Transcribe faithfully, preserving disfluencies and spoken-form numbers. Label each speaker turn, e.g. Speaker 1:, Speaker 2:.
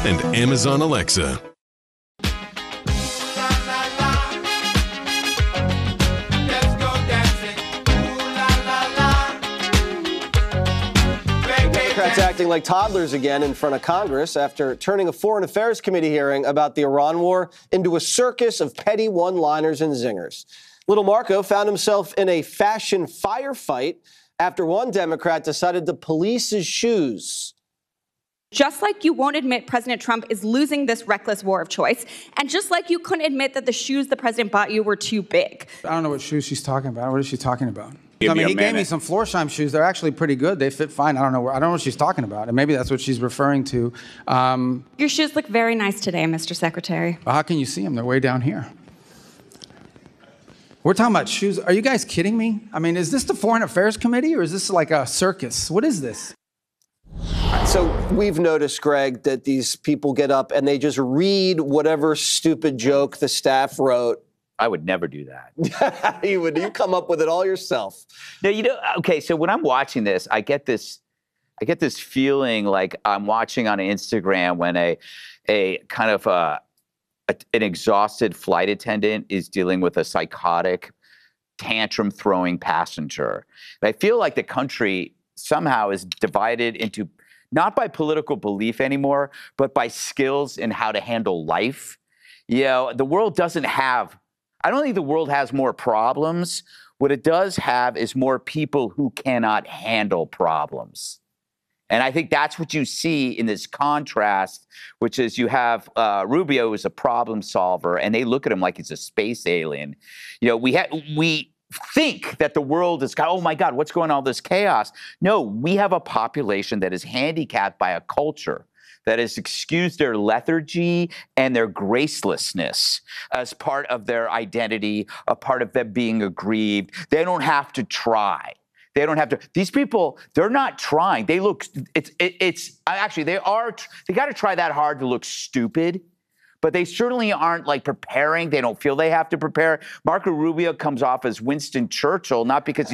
Speaker 1: and Amazon Alexa.
Speaker 2: Democrats acting like toddlers again in front of Congress after turning a Foreign Affairs Committee hearing about the Iran war into a circus of petty one-liners and zingers. Little Marco found himself in a fashion firefight after one Democrat decided to police his shoes.
Speaker 3: Just like you won't admit President Trump is losing this reckless war of choice, and just like you couldn't admit that the shoes the president bought you were too big.
Speaker 4: I don't know what shoes she's talking about. What is she talking about?
Speaker 5: Give
Speaker 4: I mean,
Speaker 5: me
Speaker 4: he
Speaker 5: a
Speaker 4: gave me some Florsheim shoes. They're actually pretty good. They fit fine. I don't know. Where, I don't know what she's talking about, and maybe that's what she's referring to. Um,
Speaker 3: Your shoes look very nice today, Mister Secretary.
Speaker 4: well, how can you see them? They're way down here. We're talking about shoes. Are you guys kidding me? I mean, is this the Foreign Affairs Committee, or is this like a circus? What is this?
Speaker 2: So we've noticed, Greg, that these people get up and they just read whatever stupid joke the staff wrote.
Speaker 5: I would never do that.
Speaker 2: you would you come up with it all yourself.
Speaker 5: No, you know, okay, so when I'm watching this, I get this I get this feeling like I'm watching on Instagram when a a kind of a, a an exhausted flight attendant is dealing with a psychotic tantrum throwing passenger. And I feel like the country somehow is divided into not by political belief anymore, but by skills in how to handle life. You know, the world doesn't have I don't think the world has more problems. What it does have is more people who cannot handle problems. And I think that's what you see in this contrast, which is you have uh, Rubio, who's a problem solver, and they look at him like he's a space alien. You know, we ha- we think that the world is, oh my God, what's going on, all this chaos? No, we have a population that is handicapped by a culture that has excused their lethargy and their gracelessness as part of their identity, a part of them being aggrieved. They don't have to try. They don't have to. These people, they're not trying. They look, it's, it, it's actually, they are, they got to try that hard to look stupid, but they certainly aren't like preparing. They don't feel they have to prepare. Marco Rubio comes off as Winston Churchill, not because